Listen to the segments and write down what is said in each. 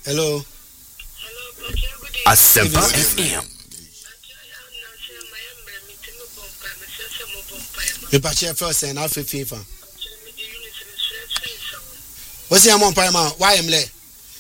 Hello. Asempa FM. Me pache first and half FIFA. What's your mom payma? Why am le?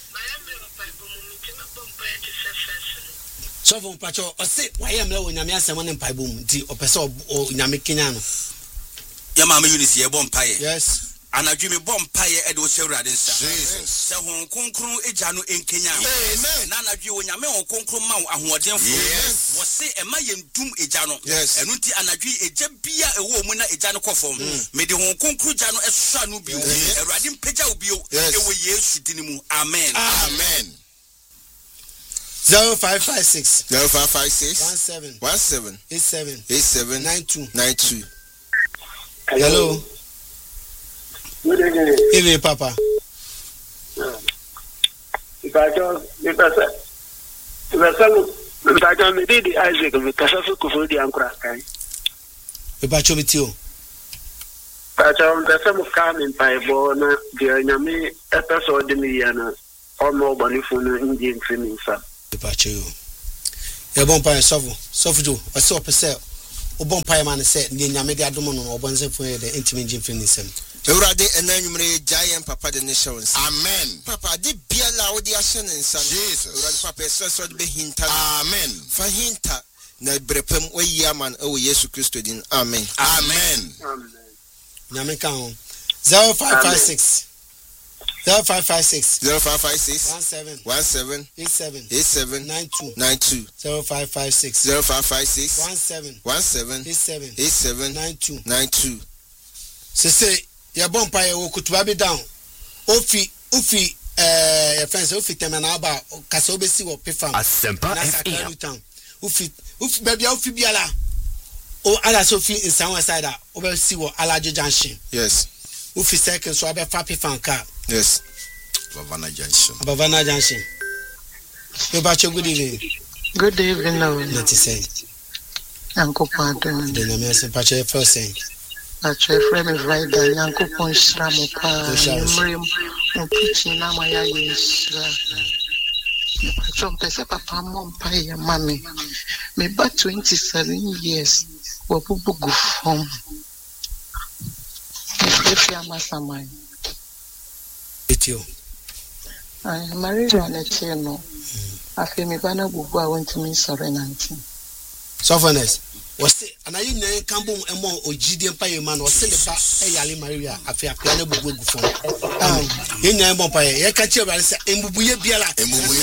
So from pacho or say why am le when Yamia someone in Pibum, the opessor or Yamikiano. Yamama Unis ye bomb pie. Yes. And I dream a bomb pie Edo Sheradensa. Jesus. So Hong Kong crew Ejano in Kenya. Amen. Nana Drew when Yame Hong Kong crew Mount and what Yes. was say a Mayan Doom Ejano. Yes. And Unti Anadri a Jabia a woman Ejano Coffom. Made the Hong Kong crew Jano a Sanu Bio. A Radim Peja Bio. Yes. Dinimu. Amen. Amen. 0556 0556 17 87 92. Hello. Good evening. Evening, Papa. If I don't did the Isaac because I took for the anchor. We patch with you. But the sum of coming by Bona, the enemy episode in the Yana, or more Bonifun Indian training, sir. We patch you. Your bumpire Sofu, a so per se. O bumpire man said, Nina Media Domono or Bonzen for the intimate finism. Eurade enanumre giant papa the nations. Amen. Papa di biala odi ashen nsan. Jesus. Eurade papa so de be hinta. Amen. Fa hinta na brepem oyiaman ewo Yesu Kristo din. Amen. Amen. Amen. Nyame kan 0556 0556 0556 17 87 92 0556 0556 17 87 92 se say your bumpire wo kutuba be down ofi your friends ofi temana aba kasa obesi wo pefam Asempa FM. ofi baby ofi biala o ala so fi in some side obesi wo alaje junction. Yes. Ofi second so abe fa pefam car. Yes. Bavana Junction. You batch good evening. Good evening, Let us say. Uncle Pardon. The name is Pache first saying. Pache frame is right there. Uncle Ponshramoka. Preaching Namaya Yisra. From Pesa Mom Paya Mammy. Me but 27 years. Wabubu Gufom. If you are Masamai. With you. I am married on a channel. I feel me banner bubu I want to mean serenity. Softness. Was it and I didn't come home and more Ogidian Pay man or send the back a Yali Maria after a piano bubu from. In Yampire, I catch you by saying Mbuya Biala.